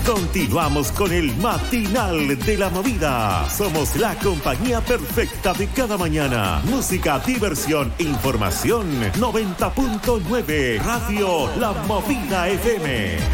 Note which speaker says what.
Speaker 1: Continuamos con el matinal de la movida. Somos la compañía perfecta de cada mañana. Música, diversión, información. 90.9 Radio La Movida FM.